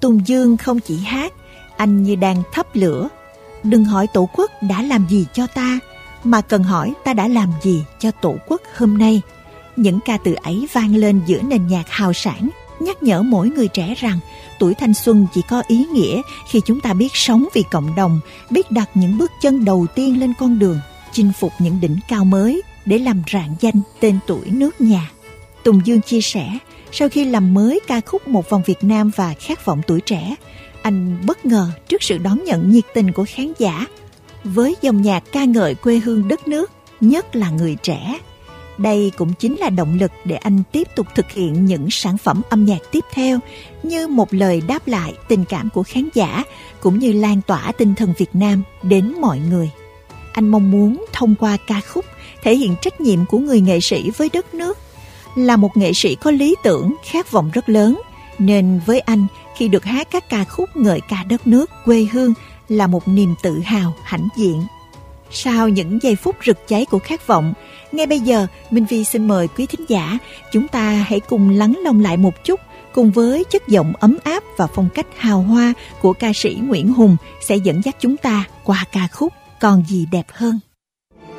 Tùng Dương không chỉ hát, anh như đang thắp lửa. Đừng hỏi Tổ quốc đã làm gì cho ta, mà cần hỏi ta đã làm gì cho Tổ quốc hôm nay. Những ca từ ấy vang lên giữa nền nhạc hào sảng, nhắc nhở mỗi người trẻ rằng tuổi thanh xuân chỉ có ý nghĩa khi chúng ta biết sống vì cộng đồng, biết đặt những bước chân đầu tiên lên con đường, chinh phục những đỉnh cao mới để làm rạng danh tên tuổi nước nhà. Tùng Dương chia sẻ, sau khi làm mới ca khúc Một Vòng Việt Nam và Khát Vọng Tuổi Trẻ, anh bất ngờ trước sự đón nhận nhiệt tình của khán giả với dòng nhạc ca ngợi quê hương đất nước, nhất là người trẻ. Đây cũng chính là động lực để anh tiếp tục thực hiện những sản phẩm âm nhạc tiếp theo, như một lời đáp lại tình cảm của khán giả, cũng như lan tỏa tinh thần Việt Nam đến mọi người. Anh mong muốn thông qua ca khúc thể hiện trách nhiệm của người nghệ sĩ với đất nước. Là một nghệ sĩ có lý tưởng, khát vọng rất lớn, nên với anh, khi được hát các ca khúc ngợi ca đất nước, quê hương là một niềm tự hào hãnh diện. Sau những giây phút rực cháy của khát vọng, ngay bây giờ Minh Vi xin mời quý thính giả, chúng ta hãy cùng lắng lòng lại một chút, cùng với chất giọng ấm áp và phong cách hào hoa của ca sĩ Nguyễn Hùng sẽ dẫn dắt chúng ta qua ca khúc Còn Gì Đẹp Hơn.